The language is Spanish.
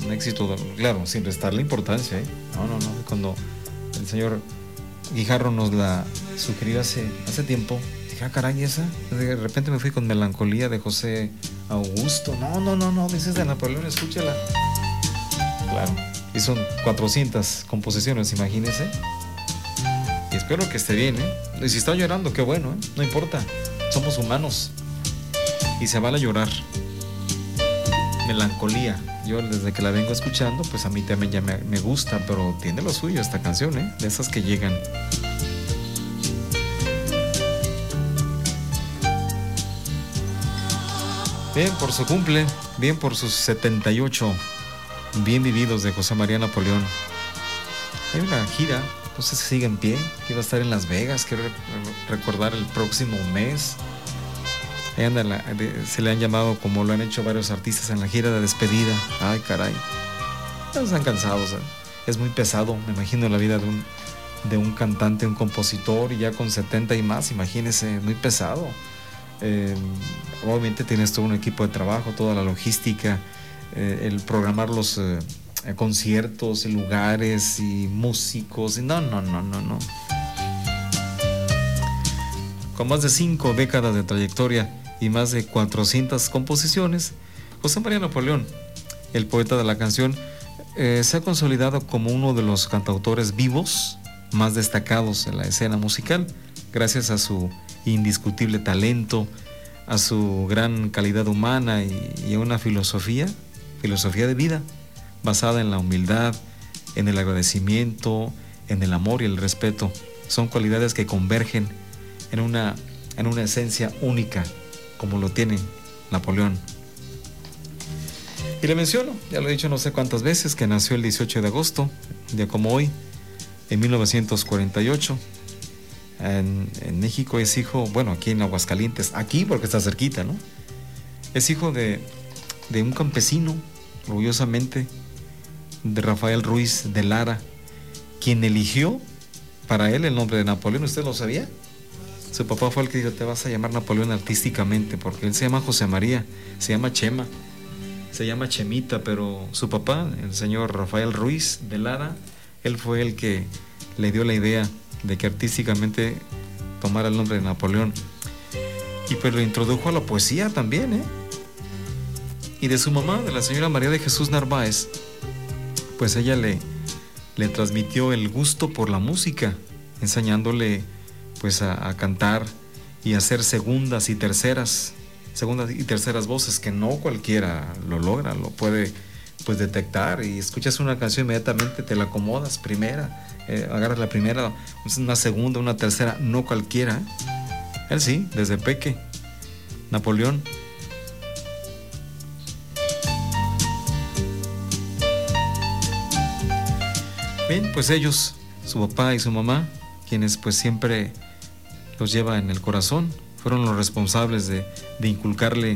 un éxito, claro, sin restarle importancia, ¿eh? No. Cuando el señor Guijarro nos la sugirió hace tiempo, dije, ah, caray, esa. De repente me fui con Melancolía de José Augusto. No, dices de Napoleón, escúchala. Claro, y son 400 composiciones, imagínense. Y espero que esté bien, ¿eh? Y si está llorando, qué bueno, ¿eh? No importa, somos humanos y se vale llorar. Melancolía, yo desde que la vengo escuchando, pues a mí también ya me gusta, pero tiene lo suyo esta canción, ¿eh? De esas que llegan. Bien por su cumple, bien por sus 78 bien vividos de José María Napoleón. Hay una gira, no sé si sigue en pie, que iba a estar en Las Vegas, quiero recordar el próximo mes. Ahí anda se le han llamado, como lo han hecho varios artistas, en la gira de despedida. Ay, caray, ya están cansados, ¿eh? Es muy pesado, me imagino, la vida de un cantante, un compositor, y ya con 70 y más, imagínese, muy pesado. Obviamente tienes todo un equipo de trabajo, toda la logística, el programar los conciertos, lugares y músicos. No. Con más de 5 décadas de trayectoria y más de 400 composiciones, José María Napoleón, el poeta de la canción, se ha consolidado como uno de los cantautores vivos más destacados en la escena musical, gracias a su indiscutible talento, a su gran calidad humana y a una filosofía de vida basada en la humildad, en el agradecimiento, en el amor y el respeto. Son cualidades que convergen en una esencia única, como lo tiene Napoleón. Y le menciono, ya lo he dicho no sé cuántas veces, que nació el 18 de agosto, día como hoy, en 1948. En México es hijo, bueno, aquí en Aguascalientes, aquí porque está cerquita, ¿no? Es hijo de un campesino, orgullosamente, de Rafael Ruiz de Lara, quien eligió para él el nombre de Napoleón. ¿Usted lo sabía? Su papá fue el que dijo, te vas a llamar Napoleón artísticamente, porque él se llama José María, se llama Chema, se llama Chemita, pero su papá, el señor Rafael Ruiz de Lara, él fue el que le dio la idea de que artísticamente tomara el nombre de Napoleón. Y pues lo introdujo a la poesía también, ¿eh? Y de su mamá, de la señora María de Jesús Narváez, pues ella le transmitió el gusto por la música, enseñándole pues a cantar y a hacer segundas y terceras voces, que no cualquiera lo logra, lo puede pues detectar. Y escuchas una canción, inmediatamente te la acomodas, primera, agarras la primera, una segunda, una tercera, no cualquiera. Él sí, desde peque, Napoleón. Bien, pues ellos, su papá y su mamá, quienes pues siempre los lleva en el corazón, fueron los responsables de inculcarle